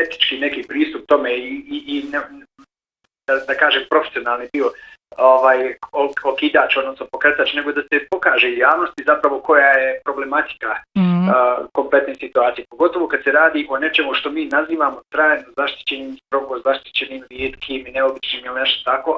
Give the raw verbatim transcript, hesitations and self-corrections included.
etički neki pristup tome i, i, i ne, da, da kažem profesionalni bio ovaj okidač, odnosno pokretač, nego da se pokaže javnosti zapravo koja je problematika mm-hmm. uh, kompletne situacije. Pogotovo kad se radi o nečemu što mi nazivamo trajno zaštićenim, strogo zaštićenim, rijetkim i neobičnim ili nešto tako,